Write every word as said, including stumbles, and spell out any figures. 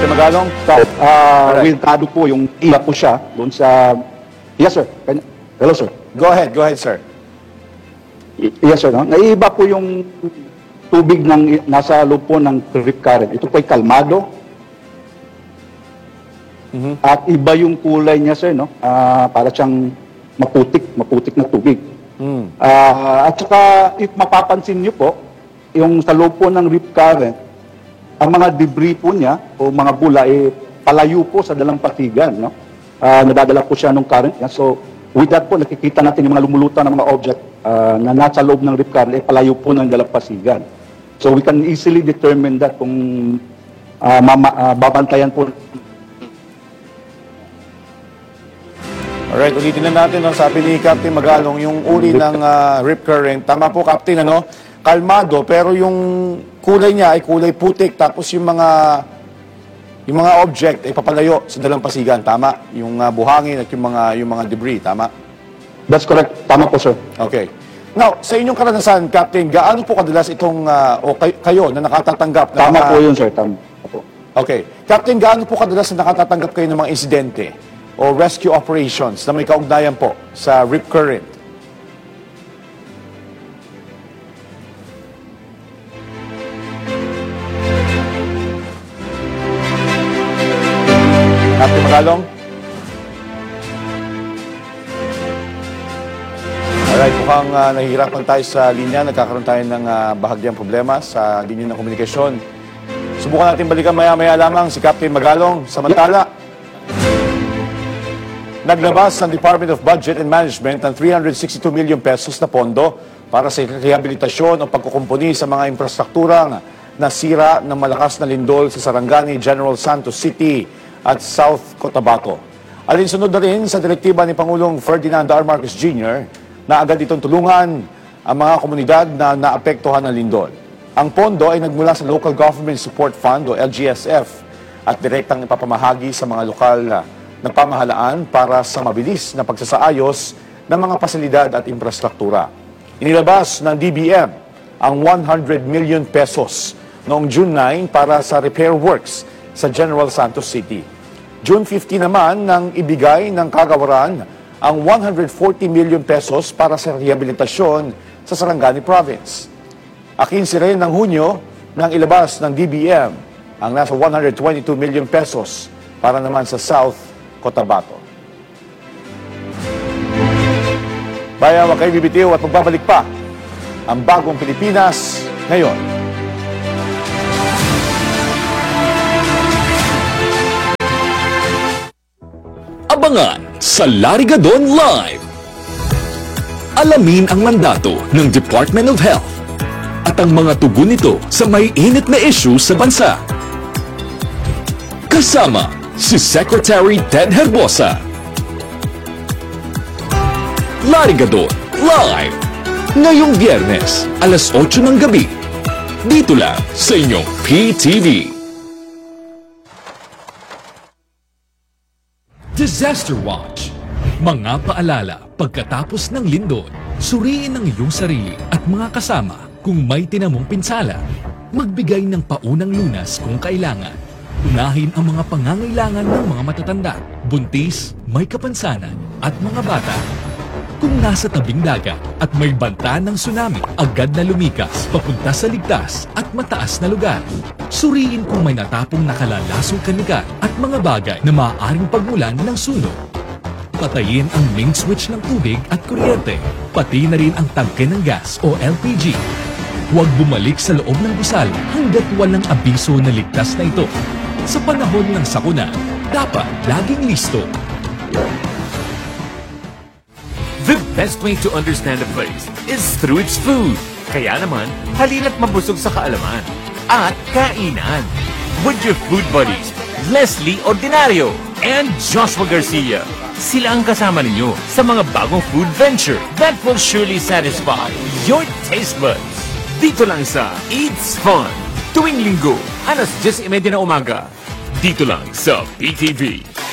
Magalong? So, uh, Alright. wiltado po yung iba po siya doon sa... Yes, sir. Kanya- Hello, sir. Go ahead, go ahead, sir. Y- Yes, sir. No? Naiiba po yung tubig ng nasa loob po ng rip current. Ito po ay kalmado. Mhm. At iba yung kulay niya, sir, no? Ah, para siyang maputik, maputik na tubig. Mm. Ah, at saka, if mapapansin niyo po, yung sa loob po ng rip current, ang mga debris po niya o mga bula eh palayo po sa dalampasigan, no? Ah, nadadala po siya ng current niya. So, with that po, nakikita natin yung mga lumulutang ng mga object ah, na nasa loob ng rip current eh palayo po ng dalampasigan. So, we can easily determine that kung ah, mama, ah, babantayan po. Alright, ulitin na natin ang sabi ni Captain Magalong, yung uri ng ah, rip current. Tama po, Captain, ano? Kalmado, pero yung kulay niya ay kulay putik, tapos yung mga yung mga object ay papalayo sa dalampasigan. Tama? Yung ah, buhangin at yung mga yung mga debris. Tama? That's correct. Tama po, sir. Okay. Now, sa inyong karanasan, Captain, gaano po kadalas itong ah, o kay- kayo na nakatatanggap ng Tama mga- po yun, sir. Tama po. Okay. Captain, gaano po kadalas na nakatatanggap kayo ng mga insidente o rescue operations na may kaugnayan po sa rip current? Captain Magalong? Alright, mukhang uh, nahihirapan tayo sa linya. Nagkakaroon tayo ng uh, bahagyang problema sa linya ng komunikasyon. Subukan natin balikan maya-maya lamang si Captain Magalong. Samantala, naglabas ng Department of Budget and Management ng three hundred sixty-two million pesos na pondo para sa rehabilitasyon o pagkukumpuni sa mga infrastrukturang nasira ng malakas na lindol sa Sarangani, General Santos City at South Cotabato. Alinsunod na rin sa direktiba ni Pangulong Ferdinand R. Marcos Junior na agad itong tulungan ang mga komunidad na naapektuhan ng lindol. Ang pondo ay nagmula sa Local Government Support Fund o L G S F at direktang ipapamahagi sa mga lokal na ng pamahalaan para sa mabilis na pagsasaayos ng mga pasilidad at infrastruktura. Inilabas ng D B M ang one hundred million pesos noong June nine para sa repair works sa General Santos City. June fifteen naman nang ibigay ng kagawaran ang one hundred forty million pesos para sa rehabilitasyon sa Sarangani Province. Akinsi rin ng Hunyo nang ilabas ng D B M ang nasa one hundred twenty-two million pesos para naman sa South Cotabato. Bayan, wag kayo bibitiw at magbabalik pa ang bagong Pilipinas ngayon. Abangan sa Larigadon Live. Alamin ang mandato ng Department of Health at ang mga tugon nito sa may init na issue sa bansa. Kasama si Secretary Ted Herbosa. Larigadon Live. Ngayong Biyernes, alas otso ng gabi. Dito lang sa inyong P T V. Disaster Watch. Mga paalala pagkatapos ng lindol. Suriin ang iyong sarili at mga kasama kung may tinamong pinsala. Magbigay ng paunang lunas kung kailangan. Unahin ang mga pangangailangan ng mga matatanda, buntis, may kapansanan at mga bata. Kung nasa tabing dagat at may banta ng tsunami, agad na lumikas papunta sa ligtas at mataas na lugar. Suriin kung may natapong nakalalasong kanikat at mga bagay na maaaring pagmulan ng sunog. Patayin ang main switch ng tubig at kuryente, pati na rin ang tangke ng gas o L P G. Huwag bumalik sa loob ng gusali hanggat walang abiso na ligtas na ito. Sa panahon ng sakuna, dapat laging listo. The best way to understand a place is through its food. Kaya naman, halina't mabusog sa kaalaman at kainan. With your food buddies, Leslie Ordinario and Joshua Garcia. Sila ang kasama ninyo sa mga bagong food venture that will surely satisfy your taste buds. Dito lang sa Eats Fun. Tuwing linggo, alas diyes y media na umaga. Dito lang sa P T V.